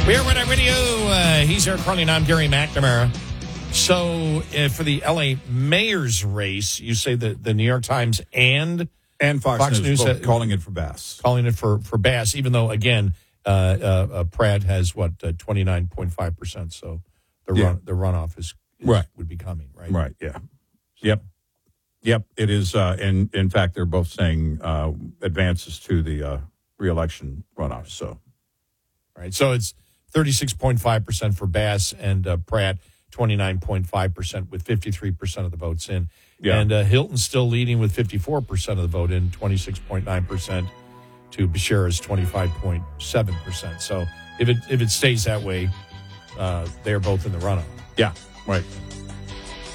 We are Red Eye Radio. He's Eric Carly, and I'm Gary McNamara. So for the L.A. mayor's race, you say that the New York Times and Fox News both calling it for Bass. Calling it for Bass, even though, again, Pratt has, 29.5%. So the runoff is right. would be coming, right? Right, yeah. Yep, it is. In fact, they're both saying advances to the re-election runoff. So, right. So it's 36.5% for Bass and Pratt, 29.5% with 53% of the votes in. Yeah. And Hilton's still leading with 54% of the vote in, 26.9% to Bashira's 25.7%. So if it stays that way, they're both in the runoff. yeah, right.